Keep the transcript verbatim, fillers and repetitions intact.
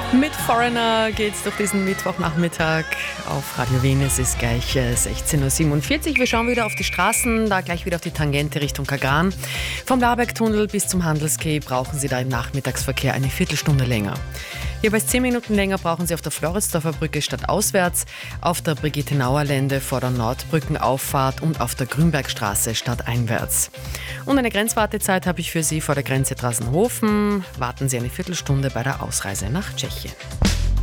Mit Foreigner geht's durch diesen Mittwochnachmittag auf Radio Wien. Es ist gleich äh, sechzehn Uhr siebenundvierzig. Wir schauen wieder auf die Straßen, da gleich wieder auf die Tangente Richtung Kagran. Vom Labergtunnel bis zum Handelsquai brauchen Sie da im Nachmittagsverkehr eine Viertelstunde länger. Jeweils zehn Minuten länger brauchen Sie auf der Floridsdorfer Brücke stadtauswärts, auf der Brigitte-Nauer-Lände vor der Nordbrückenauffahrt und auf der Grünbergstraße stadteinwärts. Und eine Grenzwartezeit habe ich für Sie vor der Grenze Drassenhofen. Warten Sie eine Viertelstunde bei der Ausreise nach Tschechien.